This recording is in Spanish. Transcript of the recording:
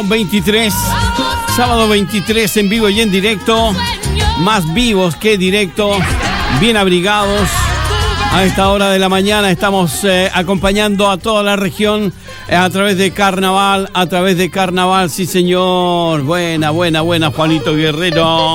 sábado 23. Sábado 23 en vivo y en directo. Más vivos que directo. Bien abrigados. A esta hora de la mañana estamos acompañando a toda la región a través de Carnaval. Sí señor. Buena, Juanito Guerrero.